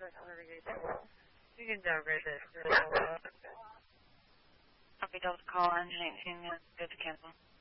You can downgrade this. Copy Delta call engine 18, good to cancel.